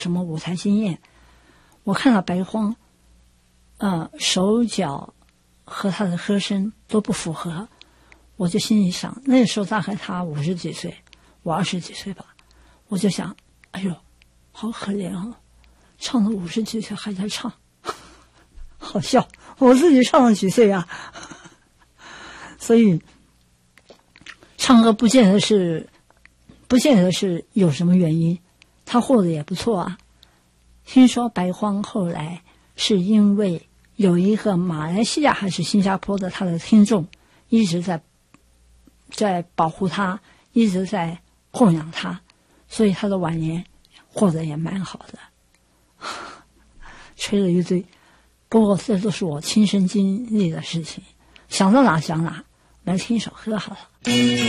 什么舞台经验。我看到白荒，手脚和他的和声都不符合，我就心里想，那时候大概他50几岁，我20几岁吧，我就想，哎呦，好可怜哦，唱了50几岁还在唱，好笑，我自己唱了几岁啊？所以唱歌不见得是有什么原因，他活得也不错啊。听说白荒后来是因为有一个马来西亚还是新加坡的他的听众一直在保护他，一直在供养他，所以他的晚年活得也蛮好的。吹了一堆，不过这都是我亲身经历的事情，想到哪讲哪。来听一首歌好了。